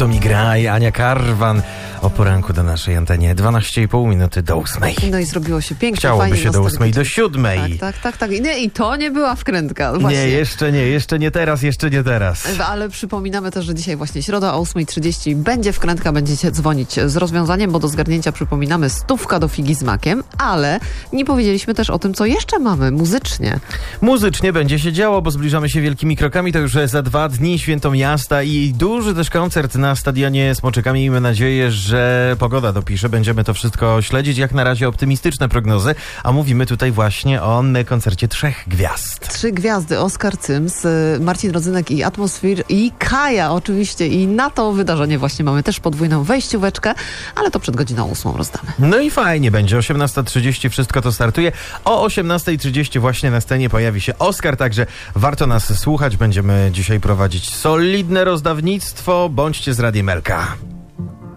Tomi Graj, Ania Karwan o poranku do naszej antenie. 12,5 minuty do 8. No i zrobiło się pięknie. Chciałoby się do 8 do 7. Tak. I to nie była wkrętka. Właśnie. Jeszcze nie teraz. Ale przypominamy też, że dzisiaj właśnie środa o 8:30 będzie wkrętka, będziecie dzwonić z rozwiązaniem, bo do zgarnięcia przypominamy 100 do figi z makiem, ale nie powiedzieliśmy też o tym, co jeszcze mamy muzycznie. Muzycznie będzie się działo, bo zbliżamy się wielkimi krokami. To już za 2 dni Święto Miasta i duży też koncert na stadionie Smoczyka. Miejmy nadzieję, że pogoda dopisze. Będziemy to wszystko śledzić. Jak na razie optymistyczne prognozy, a mówimy tutaj właśnie o koncercie 3 gwiazd. 3 gwiazdy, Oskar Cyms, Marcin Rodzynek i Atmosphere i Kaja oczywiście. I na to wydarzenie właśnie mamy też podwójną wejścióweczkę, ale to przed godziną 8 rozdamy. No i fajnie będzie. 18:30 wszystko to startuje. O 18:30 właśnie na scenie pojawi się Oskar, także warto nas słuchać. Będziemy dzisiaj prowadzić solidne rozdawnictwo. Bądźcie z Radiem Elka.